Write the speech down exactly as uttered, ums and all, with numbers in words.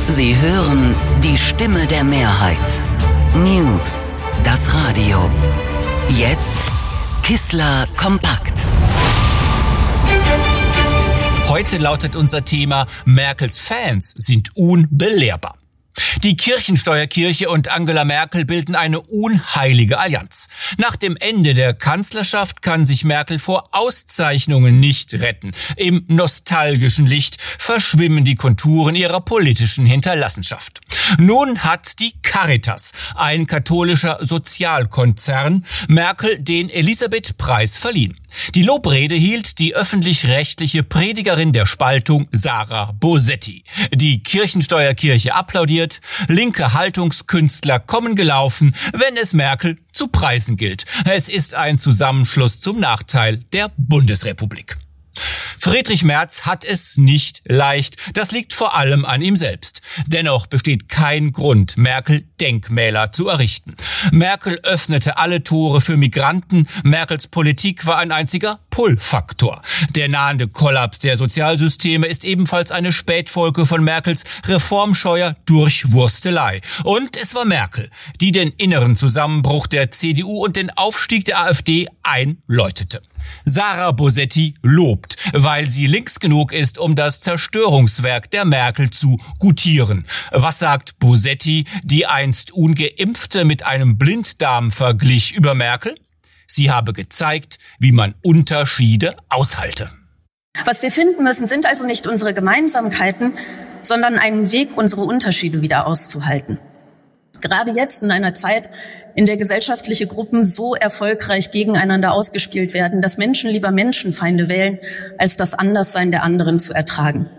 Sie hören die Stimme der Mehrheit. News, das Radio. Jetzt Kissler kompakt. Heute lautet unser Thema: Merkels Fans sind unbelehrbar. Die Kirchensteuerkirche und Angela Merkel bilden eine unheilige Allianz. Nach dem Ende der Kanzlerschaft kann sich Merkel vor Auszeichnungen nicht retten. Im nostalgischen Licht verschwimmen die Konturen ihrer politischen Hinterlassenschaft. Nun hat die Caritas, ein katholischer Sozialkonzern, Merkel den Elisabeth-Preis verliehen. Die Lobrede hielt die öffentlich-rechtliche Predigerin der Spaltung Sarah Bosetti. Die Kirchensteuerkirche applaudiert, linke Haltungskünstler kommen gelaufen, wenn es Merkel zu preisen gilt. Es ist ein Zusammenschluss zum Nachteil der Bundesrepublik. Friedrich Merz hat es nicht leicht. Das liegt vor allem an ihm selbst. Dennoch besteht kein Grund, Merkel Denkmäler zu errichten. Merkel öffnete alle Tore für Migranten. Merkels Politik war ein einziger Pull-Faktor. Der nahende Kollaps der Sozialsysteme ist ebenfalls eine Spätfolge von Merkels reformscheuer Durchwurstelei. Und es war Merkel, die den inneren Zusammenbruch der C D U und den Aufstieg der AfD einläutete. Sarah Bosetti lobt, weil sie links genug ist, um das Zerstörungswerk der Merkel zu gutieren. Was sagt Bosetti, die einst Ungeimpfte mit einem Blinddarm verglich, über Merkel? Sie habe gezeigt, wie man Unterschiede aushalte. Was wir finden müssen, sind also nicht unsere Gemeinsamkeiten, sondern einen Weg, unsere Unterschiede wieder auszuhalten. Gerade jetzt in einer Zeit, in der gesellschaftliche Gruppen so erfolgreich gegeneinander ausgespielt werden, dass Menschen lieber Menschenfeinde wählen, als das Anderssein der anderen zu ertragen.